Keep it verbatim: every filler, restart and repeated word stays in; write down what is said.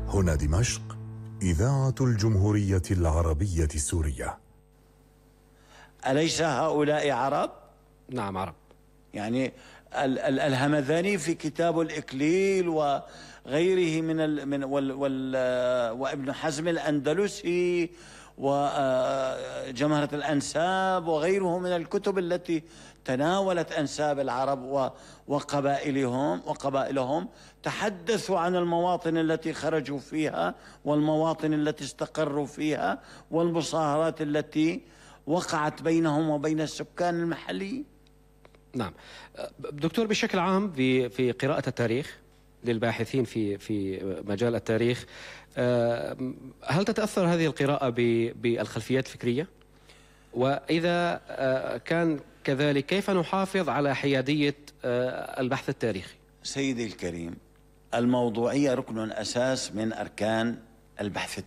هنا دمشق، إذاعة الجمهورية العربية السورية. أليس هؤلاء عرب؟ نعم عرب. يعني ال ال الهمذاني في كتاب الإكليل وغيره من ال من وال وال وابن حزم الأندلسي وجمهرة الأنساب وغيره من الكتب التي تناولت أنساب العرب وقبائلهم وقبائلهم تحدثوا عن المواطن التي خرجوا فيها والمواطن التي استقروا فيها والمصاهرات التي وقعت بينهم وبين السكان المحليين. نعم دكتور، بشكل عام في في قراءة التاريخ للباحثين في في مجال التاريخ، هل تتأثر هذه القراءة بالخلفيات الفكرية؟ وإذا كان كذلك كيف نحافظ على حيادية البحث التاريخي؟ سيدي الكريم، الموضوعية ركن أساس من أركان البحث التاريخي.